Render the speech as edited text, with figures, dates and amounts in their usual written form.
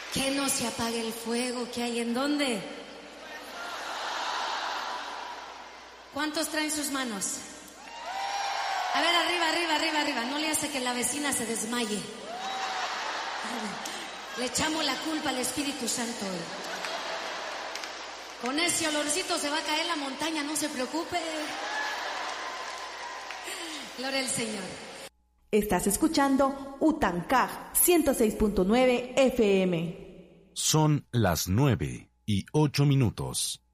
Que no se apague el fuego que hay en dónde. ¿Cuántos traen sus manos? A ver, arriba, arriba, arriba, arriba. No le hace que la vecina se desmaye. Le echamos la culpa al Espíritu Santo hoy. Con ese olorcito se va a caer la montaña, no se preocupe. Gloria al Señor. Estás escuchando Utancaj 106.9 FM. Son las 9:08.